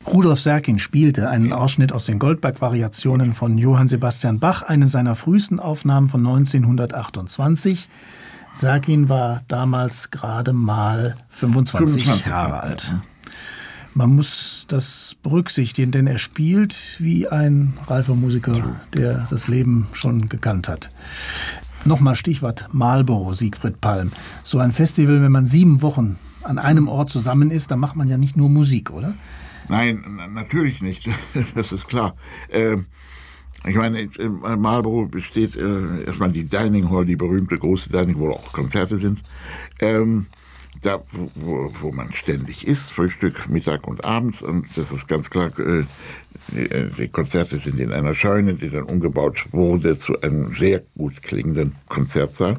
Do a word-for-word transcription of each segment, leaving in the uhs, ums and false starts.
Rudolf Serkin spielte einen Ausschnitt aus den Goldberg-Variationen von Johann Sebastian Bach, eine seiner frühesten Aufnahmen von neunzehnhundertachtundzwanzig. Serkin war damals gerade mal fünfundzwanzig, fünfundzwanzig Jahre alt. Man muss das berücksichtigen, denn er spielt wie ein reifer Musiker, der das Leben schon gekannt hat. Nochmal Stichwort Marlboro, Siegfried Palm. So ein Festival, wenn man sieben Wochen an einem Ort zusammen ist, dann macht man ja nicht nur Musik, oder? Nein, natürlich nicht. Das ist klar. Ähm, ich meine, Marlboro besteht äh, erstmal die Dining Hall, die berühmte große Dining, wo auch Konzerte sind. Ähm, da, wo, wo man ständig isst, Frühstück, Mittag und abends. Und das ist ganz klar, äh, die Konzerte sind in einer Scheune, die dann umgebaut wurde zu einem sehr gut klingenden Konzertsaal.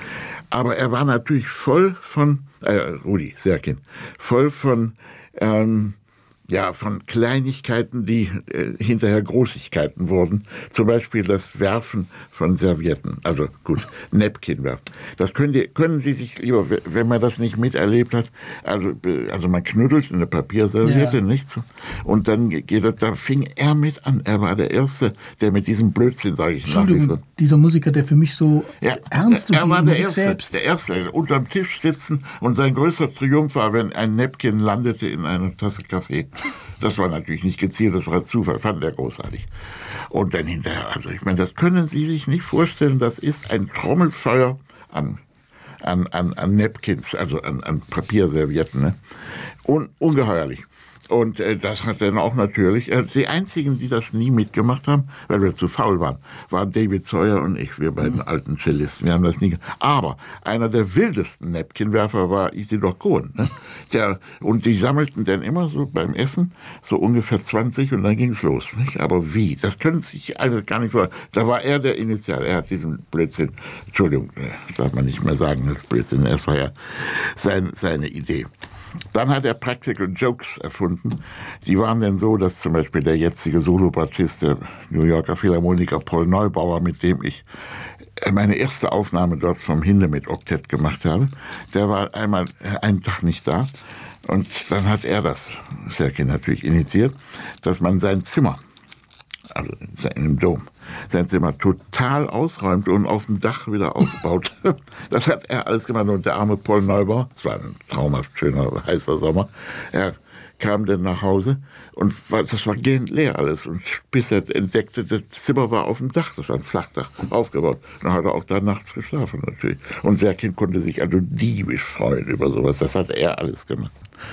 Aber er war natürlich voll von, äh, Rudi Serkin, voll von, ähm, ja, von Kleinigkeiten, die äh, hinterher Großigkeiten wurden. Zum Beispiel das Werfen von Servietten. Also gut, Napkin werfen. Das können, die, können Sie sich lieber, wenn man das nicht miterlebt hat, also, also man knuddelt eine Papierserviette, ja. Nicht so. Und dann geht das, da fing er mit an. Er war der Erste, der mit diesem Blödsinn, sage ich nach wie vor. Dieser Musiker, der für mich so ja, ernst und er war der Erste, selbst. der Erste, unterm Tisch sitzen und sein größter Triumph war, wenn ein Napkin landete in einer Tasse Kaffee. Das war natürlich nicht gezielt, das war Zufall, fand er großartig. Und dann hinterher, also ich meine, das können Sie sich nicht vorstellen, das ist ein Trommelfeuer an, an, an, an Napkins, also an, an Papierservietten, ne? Un, ungeheuerlich. Und äh, das hat dann auch natürlich, äh, die einzigen, die das nie mitgemacht haben, weil wir zu faul waren, waren David Sawyer und ich, wir beiden mhm. alten Cellisten. Wir haben das nie gemacht. Aber einer der wildesten Napkinwerfer war Isidor Kohn. Ne? Der, und die sammelten dann immer so beim Essen, so ungefähr zwanzig und dann ging's los. Nicht? Aber wie? Das können sich alles gar nicht vorstellen. Da war er der Initial. Er hat diesen Blödsinn, Entschuldigung, das darf man nicht mehr sagen, das Blödsinn, es war ja sein, seine Idee. Dann hat er Practical Jokes erfunden. Die waren dann so, dass zum Beispiel der jetzige Solobassist der New Yorker Philharmoniker Paul Neubauer, mit dem ich meine erste Aufnahme dort vom Hindemith Oktett gemacht habe, der war einmal einen Tag nicht da. Und dann hat er das, Serkin natürlich initiiert, dass man sein Zimmer, also im Dom, sein Zimmer total ausräumt und auf dem Dach wieder aufbaut. Das hat er alles gemacht. Und der arme Paul Neubauer, es war ein traumhaft schöner, heißer Sommer, er kam dann nach Hause und das war gehend leer alles. Und bis er entdeckte, das Zimmer war auf dem Dach, das war ein Flachdach, aufgebaut. Dann hat er auch da nachts geschlafen natürlich. Und Serkin konnte sich also diebisch freuen über sowas. Das hat er alles gemacht.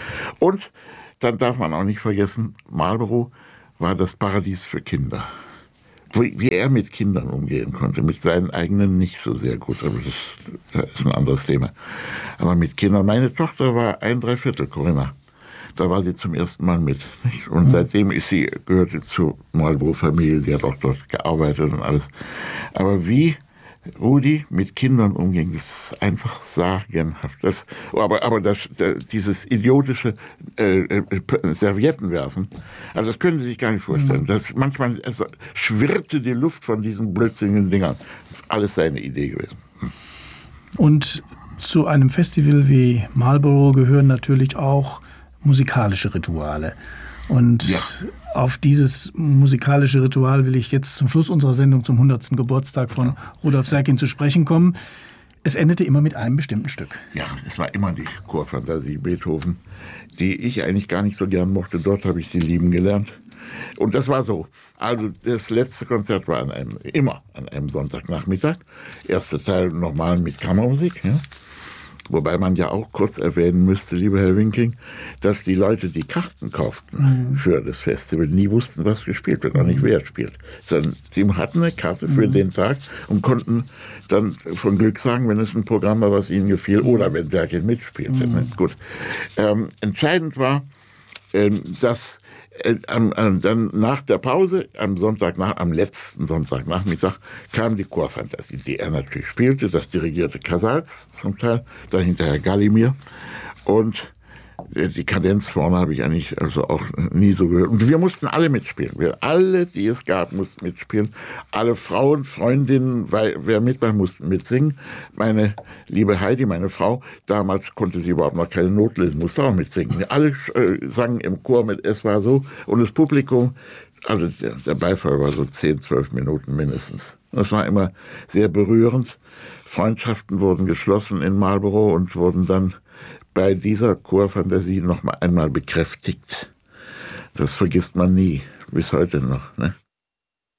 Und dann darf man auch nicht vergessen, Marlboro war das Paradies für Kinder. Wie er mit Kindern umgehen konnte, mit seinen eigenen nicht so sehr gut, aber das, das ist ein anderes Thema. Aber mit Kindern, meine Tochter war ein Dreiviertel, Corinna. Da war sie zum ersten Mal mit. Nicht? Und mhm. seitdem ist sie, gehörte zur Marlboro-Familie, sie hat auch dort gearbeitet und alles. Aber wie Rudi mit Kindern umging, das ist einfach sagenhaft. Das, aber aber das, das, dieses idiotische äh, äh, Serviettenwerfen, also das können Sie sich gar nicht vorstellen. Das, manchmal es schwirrte die Luft von diesen blödsinnigen Dingern. Alles seine Idee gewesen. Und zu einem Festival wie Marlboro gehören natürlich auch musikalische Rituale. Und ja. Auf dieses musikalische Ritual will ich jetzt zum Schluss unserer Sendung zum hundertsten Geburtstag von Rudolf Serkin zu sprechen kommen. Es endete immer mit einem bestimmten Stück. Ja, es war immer die Chorfantasie Beethoven, die ich eigentlich gar nicht so gern mochte. Dort habe ich sie lieben gelernt. Und das war so. Also das letzte Konzert war an einem, immer an einem Sonntagnachmittag. Erster Teil nochmal mit Kammermusik, ja. Wobei man ja auch kurz erwähnen müsste, lieber Herr Winkling, dass die Leute, die Karten kauften mhm. für das Festival, nie wussten, was gespielt wird, auch nicht wer spielt. Sondern sie hatten eine Karte für mhm. den Tag und konnten dann von Glück sagen, wenn es ein Programm war, was ihnen gefiel, oder wenn Serkin mitspielte. Mhm. Gut. Ähm, entscheidend war, ähm, dass Äh, äh, dann nach der Pause, am Sonntag, nach, am letzten Sonntagnachmittag, kam die Chorfantasie, die er natürlich spielte. Das dirigierte Casals zum Teil, dann hinterher Gallimir. Und Die Kadenz vorne habe ich eigentlich also auch nie so gehört. Und wir mussten alle mitspielen. Wir alle, die es gab, mussten mitspielen. Alle Frauen, Freundinnen, weil, wer mitmachen, mussten mitsingen. Meine liebe Heidi, meine Frau, damals konnte sie überhaupt noch keine Not lesen, musste auch mitsingen. Alle äh, sangen im Chor mit Es war so. Und das Publikum, also der, der Beifall war so zehn, zwölf Minuten mindestens. Das war immer sehr berührend. Freundschaften wurden geschlossen in Marlborough und wurden dann bei dieser Chorfantasie noch mal einmal bekräftigt. Das vergisst man nie, bis heute noch. Ne?